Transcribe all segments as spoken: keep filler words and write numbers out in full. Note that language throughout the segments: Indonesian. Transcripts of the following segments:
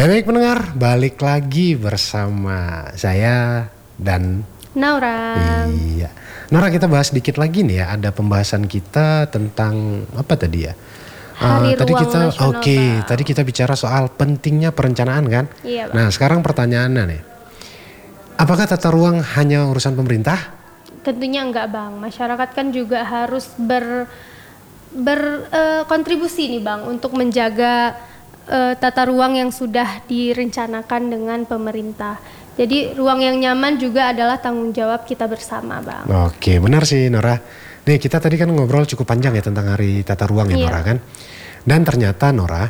Ya baik pendengar, balik lagi bersama saya dan Naura. Iya. Nora, kita bahas dikit lagi nih ya. Ada pembahasan kita tentang apa tadi ya? Uh, Hari tadi Ruang kita Nasional, oke, okay, Bang. tadi kita bicara soal pentingnya perencanaan kan? Iya, Bang. Nah, sekarang pertanyaannya nih. Apakah tata ruang hanya urusan pemerintah? Tentunya enggak, Bang. Masyarakat kan juga harus ber berkontribusi nih, Bang, untuk menjaga uh, tata ruang yang sudah direncanakan dengan pemerintah. Jadi ruang yang nyaman juga adalah tanggung jawab kita bersama, Bang. Oke, benar sih Nora. Nih kita tadi kan ngobrol cukup panjang ya tentang hari tata ruang ya, Iya. Nora kan. Dan ternyata Nora,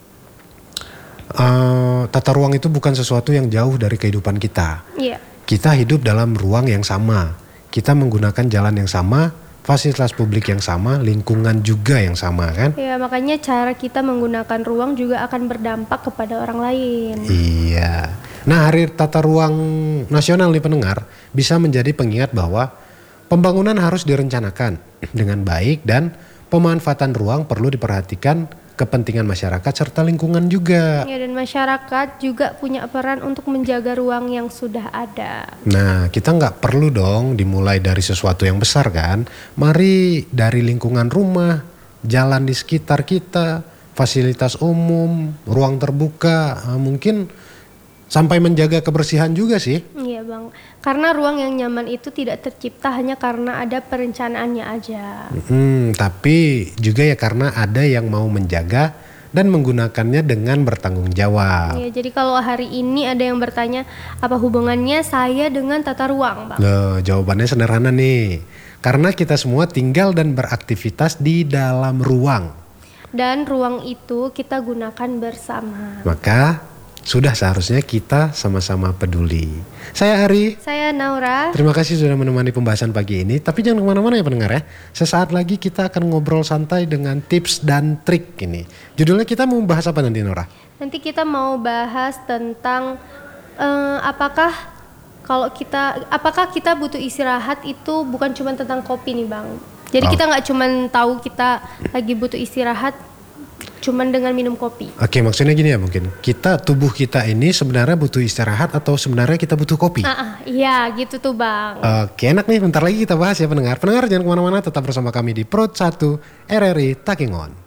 uh, tata ruang itu bukan sesuatu yang jauh dari kehidupan kita. Iya. Kita hidup dalam ruang yang sama. Kita menggunakan jalan yang sama, fasilitas publik yang sama, lingkungan juga yang sama kan. Ya, makanya cara kita menggunakan ruang juga akan berdampak kepada orang lain. Iya. Nah, hari tata ruang nasional nih pendengar bisa menjadi pengingat bahwa pembangunan harus direncanakan dengan baik dan pemanfaatan ruang perlu diperhatikan kepentingan masyarakat serta lingkungan juga. Ya, dan masyarakat juga punya peran untuk menjaga ruang yang sudah ada. Nah, kita nggak perlu dong dimulai dari sesuatu yang besar kan. Mari dari lingkungan rumah, jalan di sekitar kita, fasilitas umum, ruang terbuka, mungkin sampai menjaga kebersihan juga sih. Iya, Bang. Karena ruang yang nyaman itu tidak tercipta hanya karena ada perencanaannya aja. Hmm, tapi juga ya karena ada yang mau menjaga dan menggunakannya dengan bertanggung jawab. Iya, jadi kalau hari ini ada yang bertanya apa hubungannya saya dengan tata ruang, Bang? Loh, jawabannya sederhana nih. Karena kita semua tinggal dan beraktivitas di dalam ruang. Dan ruang itu kita gunakan bersama. Maka sudah seharusnya kita sama-sama peduli. Saya Ari. Saya Naura. Terima kasih sudah menemani pembahasan pagi ini. Tapi jangan kemana-mana ya pendengar ya. Sesaat lagi kita akan ngobrol santai dengan tips dan trik ini. Judulnya kita mau bahas apa nanti, Nora? Nanti kita mau bahas tentang eh, apakah kalau kita apakah kita butuh istirahat itu bukan cuma tentang kopi nih, Bang. Jadi Oh. kita nggak cuma tahu kita lagi butuh istirahat cuman dengan minum kopi. Oke, maksudnya gini ya mungkin. Kita, tubuh kita ini sebenarnya butuh istirahat atau sebenarnya kita butuh kopi? Ah, ah, iya gitu tuh, Bang. Oke, enak nih. Bentar lagi kita bahas ya pendengar. Pendengar jangan kemana-mana, tetap bersama kami di Prod satu R R I Talking On.